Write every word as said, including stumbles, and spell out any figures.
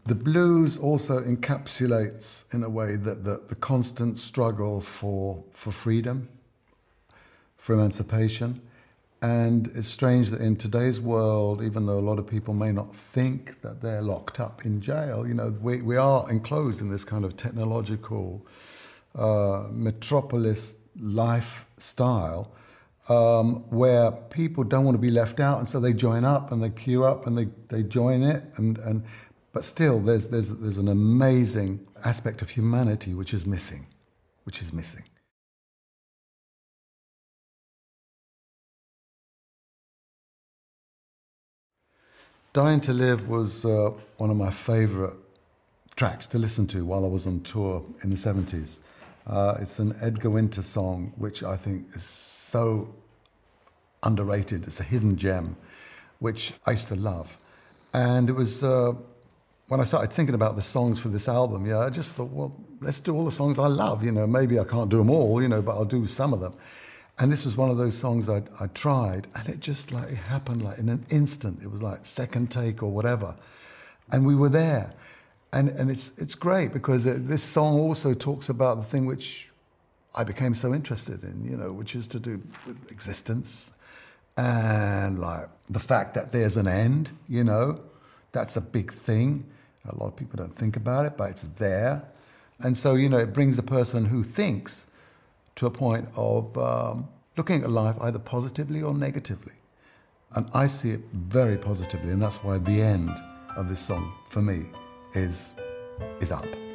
The blues also encapsulates, in a way, that the, the constant struggle for for freedom, for emancipation. And it's strange that in today's world, even though a lot of people may not think that they're locked up in jail, you know, we, we are enclosed in this kind of technological uh, metropolis lifestyle um, where people don't want to be left out, and so they join up and they queue up and they, they join it. And, and but still, there's there's there's an amazing aspect of humanity which is missing, which is missing. Dying to Live was uh, one of my favourite tracks to listen to while I was on tour in the seventies. Uh, it's an Edgar Winter song, which I think is so underrated. It's a hidden gem, which I used to love. And it was, uh, when I started thinking about the songs for this album, yeah, I just thought, well, let's do all the songs I love. You know, maybe I can't do them all, you know, but I'll do some of them. And this was one of those songs I I tried, and it just like, it happened like in an instant. It was like second take or whatever. And we were there. And and it's it's great because it, this song also talks about the thing which I became so interested in, you know, which is to do with existence and like the fact that there's an end, you know. That's a big thing. A lot of people don't think about it, but it's there. And so, you know, it brings a person who thinks to a point of um, looking at life either positively or negatively. And I see it very positively, and that's why the end of this song, for me, is, is up.